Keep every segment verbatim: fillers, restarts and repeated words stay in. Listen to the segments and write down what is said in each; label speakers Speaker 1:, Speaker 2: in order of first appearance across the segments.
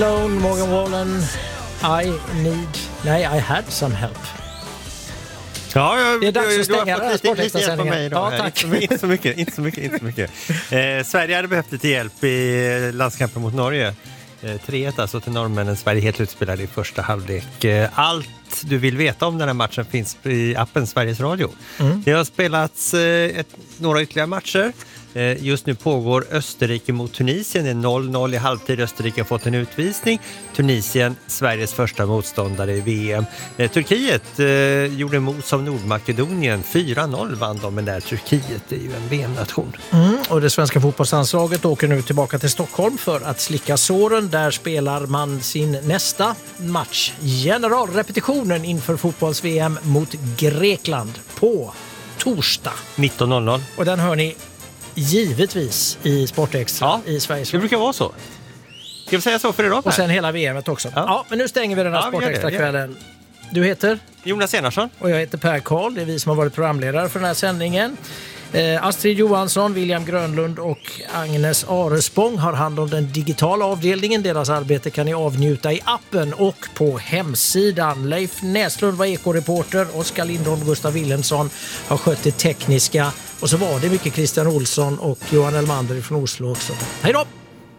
Speaker 1: Alone, Morgan Wallen, I need... Nej, I had some help.
Speaker 2: Ja, jag,
Speaker 1: det är dags att stänga
Speaker 2: du har fått lite, lite hjälp på mig idag.
Speaker 1: Ja, tack.
Speaker 2: Inte, inte så mycket, inte så mycket, inte så mycket. Eh, Sverige hade behövt lite hjälp i landskampen mot Norge. Eh, tre ett alltså till norrmännen. Sverige helt utspelade i första halvlek. Eh, allt du vill veta om den här matchen finns i appen Sveriges Radio. Mm. Det har spelats eh, ett, några ytterligare matcher. Just nu pågår Österrike mot Tunisien. Det är noll noll i halvtid. Österrike har fått en utvisning. Tunisien, Sveriges första motståndare i V M. Turkiet eh, gjorde mot av Nordmakedonien. fyra noll vann de, men där Turkiet är ju en V M-nation.
Speaker 1: Mm, och det svenska fotbollslandslaget åker nu tillbaka till Stockholm för att slicka såren. Där spelar man sin nästa match. Generalrepetitionen inför fotbolls-V M mot Grekland på torsdag.
Speaker 2: nitton noll noll.
Speaker 1: Och den hör ni givetvis i Sportextra ja, i Sveriges.
Speaker 2: Det brukar vara så. Ska vi säga så för idag?
Speaker 1: Och sen hela V M:et också. Ja. ja, men nu stänger vi den här ja, Sportextra-kvällen. Du heter?
Speaker 2: Jonas Enarsson.
Speaker 1: Och jag heter Per Karl. Det är vi som har varit programledare för den här sändningen. Eh, Astrid Johansson, William Grönlund och Agnes Arespång har hand om den digitala avdelningen. Deras arbete kan ni avnjuta i appen och på hemsidan. Leif Näslund var ekoreporter. Oskar Lindholm och Gustav Wilhelmsson har skött det tekniska. Och så var det mycket Christian Olsson och Johan Elmander från Oslo också. Hej då!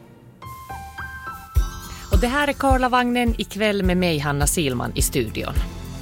Speaker 3: Och det här är Karlavagnen ikväll med mig, Hanna Silman, i studion.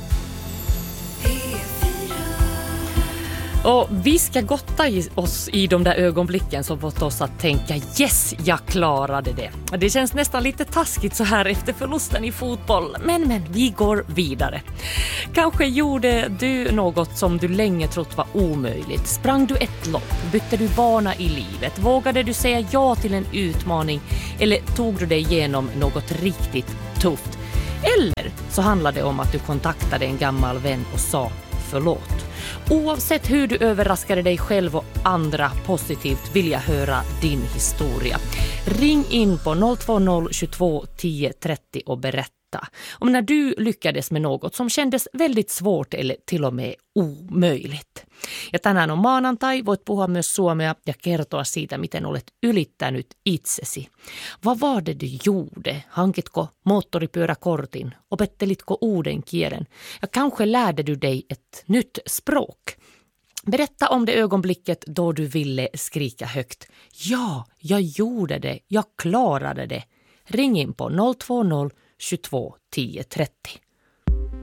Speaker 3: Och vi ska gotta oss i de där ögonblicken som fått oss att tänka yes, jag klarade det. Det känns nästan lite taskigt så här efter förlusten i fotboll, men men vi går vidare. Kanske gjorde du något som du länge trott var omöjligt. Sprang du ett lopp? Bytte du bana i livet? Vågade du säga ja till en utmaning? Eller tog du dig igenom något riktigt tufft? Eller så handlade det om att du kontaktade en gammal vän och sa förlåt. Oavsett hur du överraskade dig själv och andra positivt vill jag höra din historia. Ring in på noll två noll tjugotvå tio trettio och berätta om när du lyckades med något som kändes väldigt svårt eller till och med omöjligt. Ja tänään on maanantai, voit puhua myös suomea ja kertoa siitä, miten olet ylittänyt itsesi. Vad var det du gjorde? Hankitko moottoripyöräkortin? Opettelitko uuden kielen? Ja kanske lärde du dig ett nytt språk. Berätta om det ögonblicket då du ville skrika högt. Ja, jag gjorde det. Jag klarade det. Ring in på noll två noll tjugotvå tio trettio.